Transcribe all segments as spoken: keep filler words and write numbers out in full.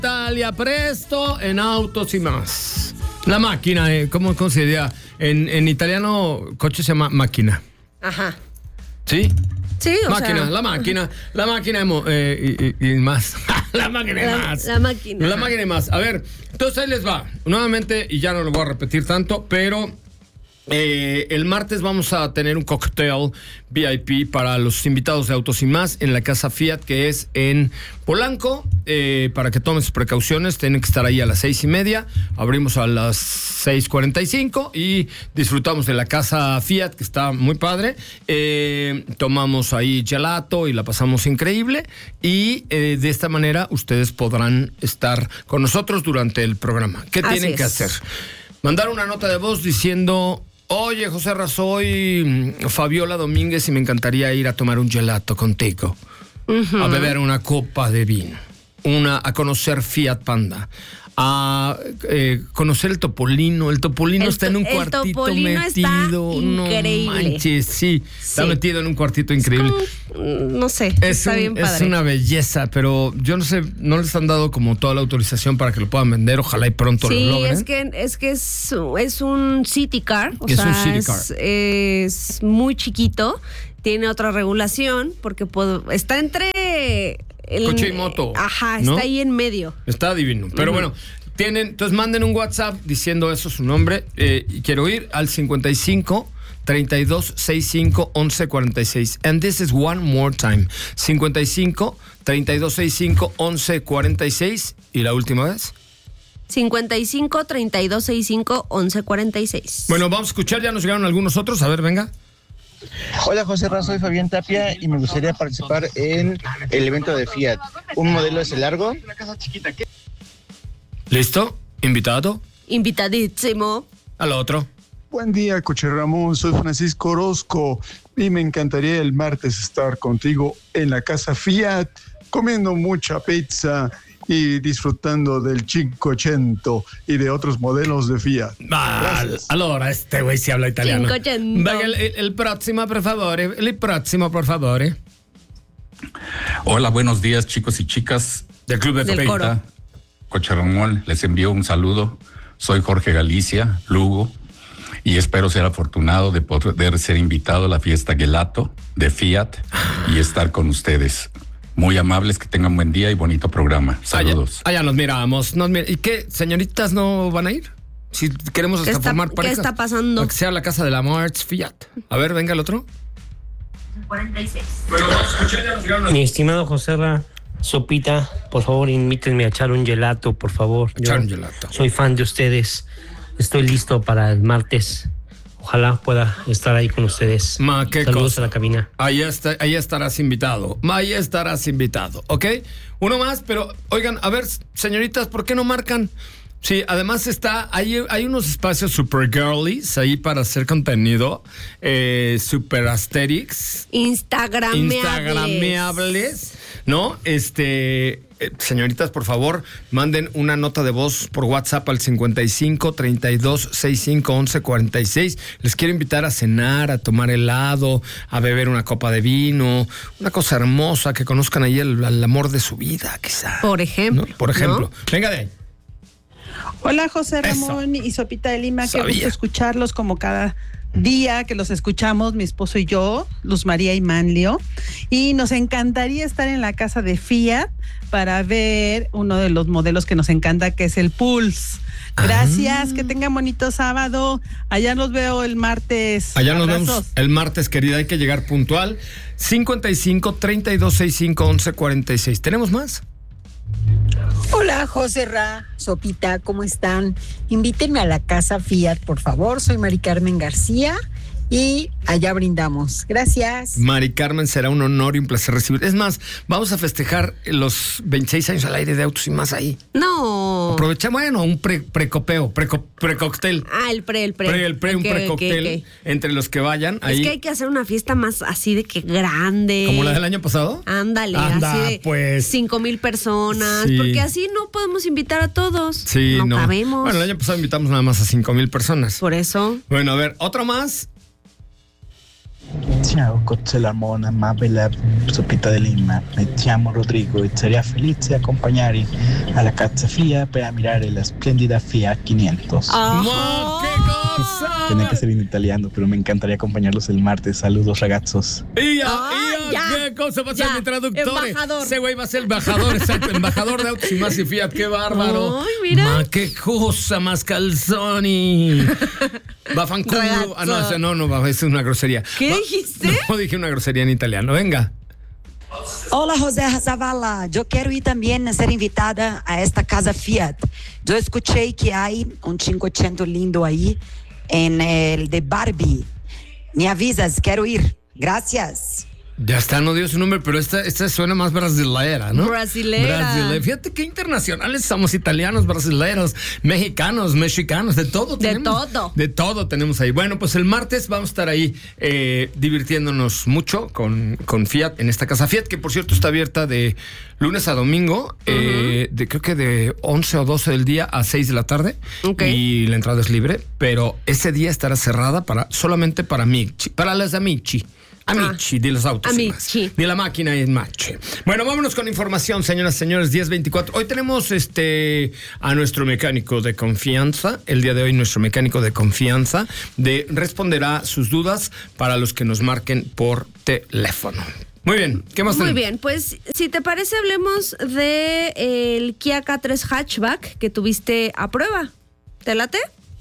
Natalia Presto en Autos y Más. La máquina, eh, ¿cómo, cómo se diría? En, en italiano, coche se llama máquina. Ajá. ¿Sí? Sí, o máquina, sea... la máquina, la máquina eh, y, y, y más. la máquina y la, más. La máquina. La máquina y más. A ver, entonces ahí les va. Nuevamente, y ya no lo voy a repetir tanto, pero... Eh, el martes vamos a tener un cóctel V I P para los invitados de Autos y Más en la casa Fiat, que es en Polanco. Eh, para que tomen sus precauciones, tienen que estar ahí a las seis y media. Abrimos a las seis cuarenta y cinco y disfrutamos de la casa Fiat, que está muy padre. Eh, tomamos ahí gelato y la pasamos increíble. Y eh, de esta manera ustedes podrán estar con nosotros durante el programa. ¿Qué Así tienen que es. hacer? Mandar una nota de voz diciendo: oye, José Ra, soy Fabiola Domínguez y me encantaría ir a tomar un gelato contigo. Uh-huh. A beber una copa de vino. Una, a conocer Fiat Panda. A eh, conocer el Topolino. El Topolino el está en un el cuartito Topolino metido. Está increíble. No manches, sí, sí. Está metido en un cuartito increíble. Como, no sé, es está un, bien padre. Es una belleza, pero yo no sé, no les han dado como toda la autorización para que lo puedan vender. Ojalá y pronto sí, lo logren. Sí, es que, es que es, es un city car. O es sea, un city car. Es, es muy chiquito. Tiene otra regulación porque puedo, está entre... El, coche y moto. Ajá, ¿no? está ahí en medio. Está divino. Pero uh-huh. bueno, tienen, entonces manden un WhatsApp diciendo eso, su nombre. Eh, y quiero ir al cincuenta y cinco, treinta y dos, sesenta y cinco, once, cuarenta y seis. And this is one more time. cincuenta y cinco, treinta y dos, sesenta y cinco, once, cuarenta y seis. ¿Y la última vez? cincuenta y cinco, treinta y dos, sesenta y cinco, once, cuarenta y seis. Bueno, vamos a escuchar. Ya nos llegaron algunos otros. A ver, venga. Hola José Ra, soy Fabián Tapia y me gustaría participar en el evento de Fiat. ¿Un modelo es el largo? ¿Listo? ¿Invitado? Invitadísimo. Al otro. Buen día, Coche Ramón, soy Francisco Orozco y me encantaría el martes estar contigo en la casa Fiat, comiendo mucha pizza y disfrutando del cinquecento y de otros modelos de Fiat. Ah, allora, este güey sí habla italiano. cinquecento. El, el, el próximo, por favor. El próximo, por favor. Hola, buenos días, chicos y chicas. Del Club de Del Coro. Coche Ramón, les envío un saludo. Soy Jorge Galicia, Lugo, y espero ser afortunado de poder ser invitado a la fiesta Gelato de Fiat y estar con ustedes. Muy amables, que tengan buen día y bonito programa. Saludos. Allá, allá nos miramos. Nos mir- ¿Y qué? ¿Señoritas no van a ir? Si queremos hasta ¿Qué está, formar ¿qué parejas. está pasando? Para que sea la casa de la March Fiat. A ver, venga el otro. cuarenta y seis. Bueno, vamos a escuchar, ya nos llegaron. Mi estimado José Ra, Sopita, por favor, invítenme a echar un gelato, por favor. Echar Yo un gelato. Soy fan de ustedes. Estoy listo para el martes. Ojalá pueda estar ahí con ustedes. Ma, qué Saludos cosa. a la cabina. Ahí, está, ahí estarás invitado. Ahí estarás invitado, ¿ok? Uno más, pero oigan, a ver, señoritas, ¿por qué no marcan? Sí, además está, hay, hay unos espacios super girlies ahí para hacer contenido, eh, super aesthetics. Instagrameables. Instagrameables, ¿no? Este, eh, señoritas, por favor, manden una nota de voz por WhatsApp al cincuenta y cinco, treinta y dos, sesenta y cinco, once, cuarenta y seis. Les quiero invitar a cenar, a tomar helado, a beber una copa de vino, una cosa hermosa, que conozcan ahí el, el amor de su vida, quizá. Por ejemplo. ¿no? Por ejemplo. ¿no? Venga de ahí. Hola José Ramón Eso. y Sopita de Lima, Sabía. qué gusto escucharlos como cada día que los escuchamos, mi esposo y yo, Luz María y Manlio, y nos encantaría estar en la casa de Fiat para ver uno de los modelos que nos encanta, que es el Pulse. Gracias, ah. que tengan bonito sábado. Allá los veo el martes. Allá nos Abrazos. vemos el martes, querida. Hay que llegar puntual. cincuenta y cinco, treinta y dos, sesenta y cinco, once, cuarenta y seis. ¿Tenemos más? Hola, José Ra, Sopita, ¿cómo están? Invítenme a la casa Fiat, por favor. Soy Mari Carmen García y allá brindamos. Gracias. Mari Carmen, será un honor y un placer recibir. Es más, vamos a festejar los veintiséis años al aire de Autos y Más ahí. No. Aprovechamos, bueno, un pre, precopeo, preco, precóctel. Ah, el pre, el pre. Pre, el pre, un Ok, precóctel ok, ok. entre los que vayan. Es ahí. que hay que hacer una fiesta más así de que grande. ¿Como la del año pasado? Ándale, Anda, así de pues. cinco mil personas. Sí. Porque así no podemos invitar a todos. Sí, no. No cabemos. Bueno, el año pasado invitamos nada más a cinco mil personas. Por eso. Bueno, a ver, otro más. Ciao Cozzelamona, ma bella Sopita de Lima. Me chiamo Rodrigo e sarei felice accompagnare alla casa Fiat per mirare la splendida Fiat quinientos. ¡Ma, qué cosa! Tenía que ser en italiano, pero me encantaría acompañarlos el martes. Saludos, ragazos. ¡Ia, Ah, ia! ya. ¿Qué cosa va a ser Ya. mi traductor? Embajador. Ese güey va a ser embajador, exacto. Embajador de Autos y Más y Fiat. ¡Qué bárbaro! Ay, mira. Ma, qué cosa más calzoni. Va fanculo. Ragazzo. Ah, no, ese no, no, va, es una grosería. ¿Qué Va- dijiste? No, dije una grosería en italiano. Venga. Hola, José Zavala. Yo quiero ir también a ser invitada a esta casa Fiat. Yo escuché que hay un cinquecento lindo ahí en el de Barbie. Me avisas, quiero ir. Gracias. Ya está, no dio su nombre, pero esta, esta suena más brasilera, ¿no? Brasilera. Brasilera. Fíjate qué internacionales somos, italianos, brasileños, mexicanos, mexicanos, de todo De tenemos. todo. De todo tenemos ahí. Bueno, pues el martes vamos a estar ahí eh, divirtiéndonos mucho con, con Fiat en esta casa Fiat, que por cierto está abierta de lunes a domingo, eh, de, creo que de once o doce del día a seis de la tarde. Ok. Y la entrada es libre, pero ese día estará cerrada para solamente para amici, para las amici. Amici de los autos. y más. Amici. De la máquina y mache. Bueno, vámonos con información, señoras y señores. diez veinticuatro. Hoy tenemos este a nuestro mecánico de confianza. El día de hoy, nuestro mecánico de confianza de, responderá sus dudas para los que nos marquen por teléfono. Muy bien, ¿qué más Muy tenemos? bien, pues si te parece hablemos de el Kia K tres Hatchback que tuviste a prueba. ¿Te late?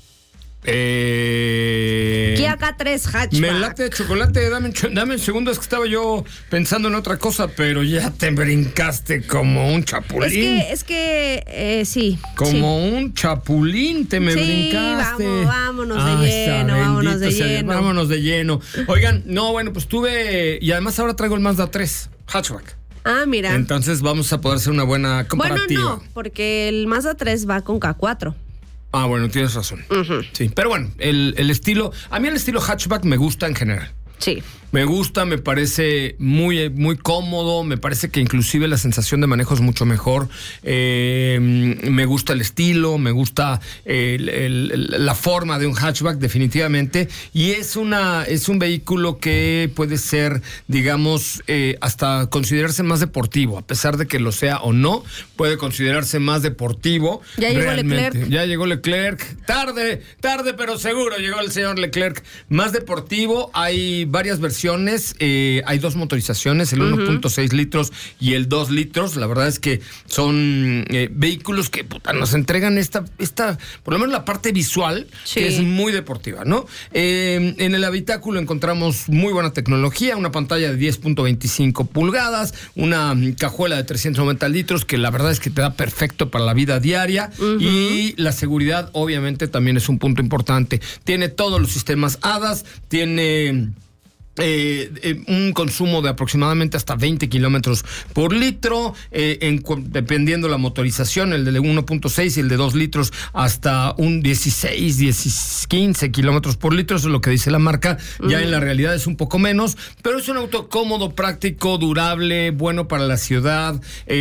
Eh... Kia K tres Hatchback. Me late de chocolate, dame, un cho- dame un segundo, es que estaba yo pensando en otra cosa, pero ya te brincaste como un chapulín. Es que, es que, eh, sí. Como un chapulín te me Sí, brincaste. vamos, vámonos de Ay, está, lleno, vámonos bendito de sea Dios, lleno. Vámonos de lleno. Oigan, no, bueno, pues tuve, y además ahora traigo el Mazda tres hatchback. Ah, mira. Entonces vamos a poder hacer una buena bueno, comparativa. no, porque el Mazda tres va con K cuatro. Ah, bueno, tienes razón. Sí, pero bueno, el, el estilo, a mí el estilo hatchback me gusta en general. Sí. Me gusta, me parece muy, muy cómodo, me parece que inclusive la sensación de manejo es mucho mejor. Eh, me gusta el estilo, me gusta el- el- la forma de un hatchback definitivamente. Y es, una, es un vehículo que puede ser, digamos, eh, hasta considerarse más deportivo. A pesar de que lo sea o no, puede considerarse más deportivo. Ya llegó realmente. Leclerc. Ya llegó Leclerc. Tarde, tarde, pero seguro llegó el señor Leclerc. Más deportivo, hay varias versiones. Eh, hay dos motorizaciones, el uno punto seis litros y el dos litros. La verdad es que son eh, vehículos que puta, nos entregan esta, esta, por lo menos la parte visual, Sí. que es muy deportiva, ¿no? Eh, en el habitáculo encontramos muy buena tecnología, una pantalla de diez punto veinticinco pulgadas, una mm, cajuela de trescientos noventa litros, que la verdad es que te da perfecto para la vida diaria. Y la seguridad, obviamente, también es un punto importante. Tiene todos los sistemas A D A S, tiene... Eh, eh, un consumo de aproximadamente hasta veinte kilómetros por litro, eh, en, cu- dependiendo la motorización, el de uno punto seis y el de dos litros hasta un dieciséis, diez, quince kilómetros por litro, eso es lo que dice la marca. Ya en la realidad es un poco menos, pero es un auto cómodo, práctico, durable, bueno para la ciudad,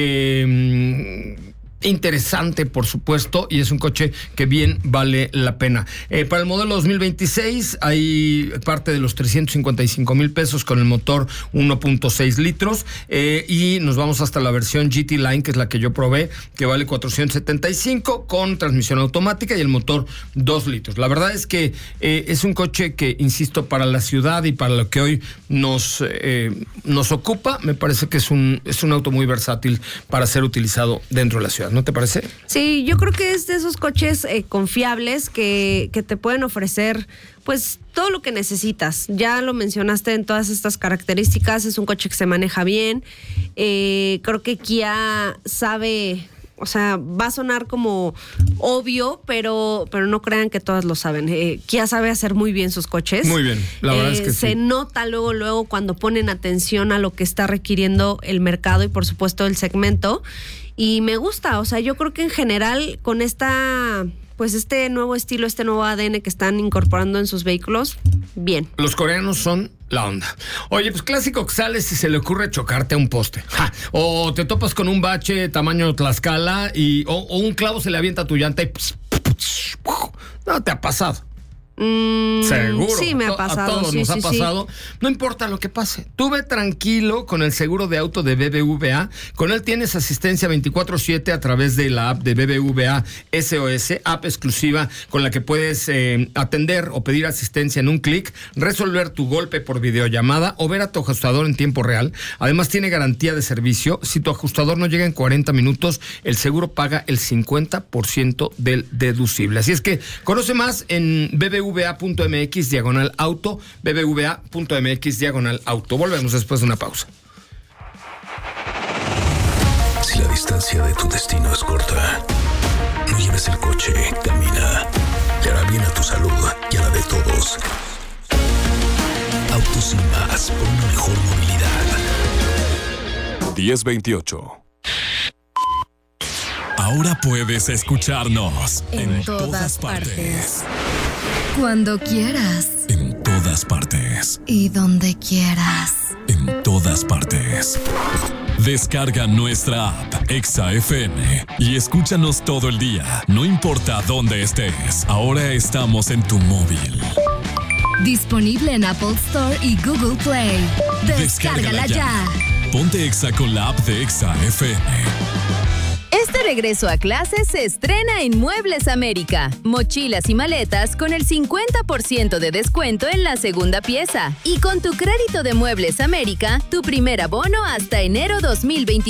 eh, interesante, por supuesto, y es un coche que bien vale la pena. Eh, para el modelo dos mil veintiséis hay parte de los trescientos cincuenta y cinco mil pesos con el motor uno punto seis litros, eh, y nos vamos hasta la versión G T Line, que es la que yo probé, que vale cuatrocientos setenta y cinco con transmisión automática y el motor dos litros. La verdad es que eh, es un coche que, insisto, para la ciudad y para lo que hoy nos, eh, nos ocupa, me parece que es un, es un auto muy versátil para ser utilizado dentro de la ciudad. ¿No te parece? Sí, yo creo que es de esos coches eh, confiables que, que te pueden ofrecer pues todo lo que necesitas. Ya lo mencionaste en todas estas características, es un coche que se maneja bien. Eh, creo que Kia sabe, o sea, va a sonar como obvio, pero, pero no crean que todas lo saben. Eh, Kia sabe hacer muy bien sus coches. Muy bien, la verdad Eh, es que se sí. nota luego, luego cuando ponen atención a lo que está requiriendo el mercado y por supuesto el segmento. Y me gusta, o sea, yo creo que en general con esta, pues este nuevo estilo, este nuevo A D N que están incorporando en sus vehículos, bien. Los coreanos son la onda. Oye, pues clásico que sales y se le ocurre chocarte a un poste. Ja. O te topas con un bache tamaño Tlaxcala y, o, o un clavo se le avienta a tu llanta y... No te ha pasado. Mm, Seguro. Sí, me ha pasado. A todos sí, nos sí, ha sí. pasado. No importa lo que pase. Tú ve tranquilo con el seguro de auto de B B V A. Con él tienes asistencia veinticuatro siete a través de la app de B B V A S O S, app exclusiva con la que puedes eh, atender o pedir asistencia en un clic, resolver tu golpe por videollamada o ver a tu ajustador en tiempo real. Además, tiene garantía de servicio. Si tu ajustador no llega en cuarenta minutos, el seguro paga el cincuenta por ciento del deducible. Así es que conoce más en B B V A punto M X diagonal auto, B B V A punto M X diagonal auto. Volvemos después de una pausa. Si la distancia de tu destino es corta, no lleves el coche, camina. Le hará bien a tu salud y a la de todos. Autos Sin Más, por una mejor movilidad. diez veintiocho. Ahora puedes escucharnos en, en todas, todas partes. partes. Cuando quieras. En todas partes. Y donde quieras. En todas partes. Descarga nuestra app Exa F M y escúchanos todo el día, no importa dónde estés. Ahora estamos en tu móvil. Disponible en Apple Store y Google Play. Descárgala, Descárgala ya. ya. Ponte Exa con la app de Exa F M. Este regreso a clases se estrena en Muebles América. Mochilas y maletas con el cincuenta por ciento de descuento en la segunda pieza. Y con tu crédito de Muebles América, tu primer abono hasta enero dos mil veintitrés.